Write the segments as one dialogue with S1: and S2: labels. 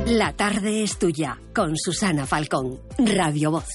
S1: La tarde es tuya, con Susana Falcón, Radio Voz.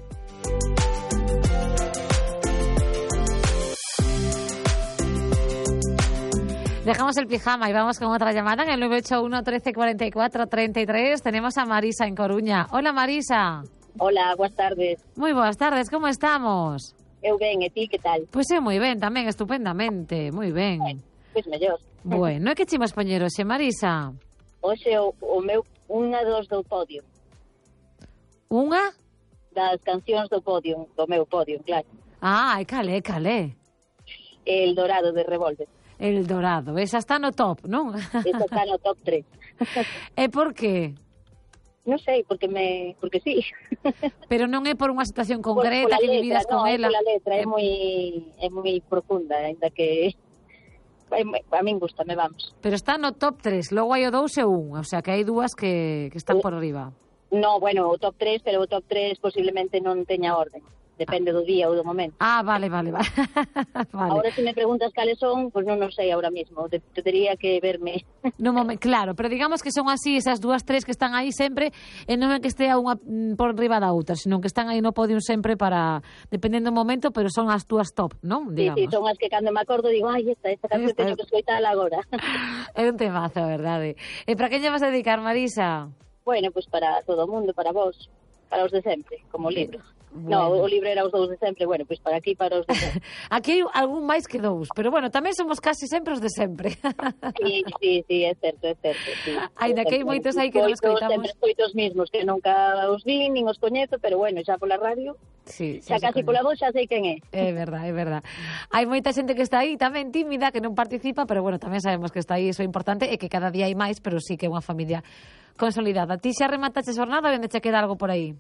S2: Dejamos el pijama y vamos con otra llamada en el 981 13 44 33. Tenemos a Marisa en Coruña. Hola, Marisa.
S3: Hola, buenas tardes.
S2: Muy buenas tardes, como estamos?
S3: Eu ben, e ti, que tal?
S2: Pois moi ben, tamén, estupendamente, moi ben.
S3: Pois mellor.
S2: Bueno, e que chimos poñer hoxe, Marisa?
S3: Hoxe o meu, unha dos do podio.
S2: Unha?
S3: Das cancións do podio, do meu podio, claro.
S2: Ah, e calé.
S3: El Dorado de Revolver.
S2: El Dorado, esa está no top, non?
S3: Esa está no top 3.
S2: E por qué?
S3: Non sei, porque sí.
S2: Pero non é por unha situación concreta que vividas con ela.
S3: A letra é moi profunda, ainda que a min gustame, vamos.
S2: Pero está no top 3, logo hai o 2 e 1, o sea que hai dúas que están por arriba.
S3: No, bueno, o top 3, pero o top 3 posiblemente non teña orden. Depende do día ou do momento.
S2: Ah, vale. Vale.
S3: Ahora, se me preguntas cales son, pues non sei ahora mismo. Tería que verme.
S2: No momento, claro, pero digamos que son así esas dúas, tres que están aí sempre, e non é que estea unha por riba da outra, senón que están aí no podium sempre para, dependendo do momento, pero son as túas top, non? Digamos.
S3: Sí, son as que cando me acordo digo, ai, esta canción teño que escoitala agora. É
S2: un temazo, verdade. E para que lle vas a dedicar, Marisa?
S3: Bueno, pues para todo o mundo, para vos, para os de sempre, como libro. Bueno. No, o libro era os dous de sempre, bueno, pois para aquí, para os de sempre.
S2: Aquí hai algún máis que dous, pero bueno, tamén somos casi sempre os de sempre.
S3: Sí, é certo, sí.
S2: Ainda que hai moitos aí que non escoitamos.
S3: Sempre escoito os mismos, que nunca os vi, nin os coñezo, pero bueno, xa pola radio,
S2: sí,
S3: xa casi pola voz xa sei quen é.
S2: É verdade. Hai moita xente que está aí tamén tímida, que non participa, pero bueno, tamén sabemos que está aí, iso é importante, e que cada día hai máis, pero sí que é unha familia consolidada. Ti xa remataste xornada ou onde che queda algo por aí?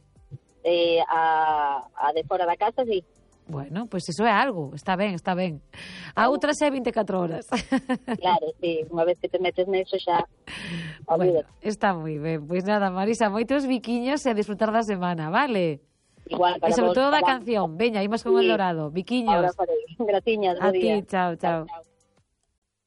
S3: A de fora da casa, sí.
S2: Bueno, pois iso é algo, está ben. A outra xa é 24 horas.
S3: Claro, sí, unha vez que te metes neso xa...
S2: Bueno, está moi ben. Pois nada, Marisa, moitos biquiños e a disfrutar da semana, vale?
S3: Igual, para
S2: e sobre
S3: vos,
S2: todo da canción. Veña, imos con El Dorado. Biquiños.
S3: Ahora farei. Gratiñas,
S2: a ti, chao.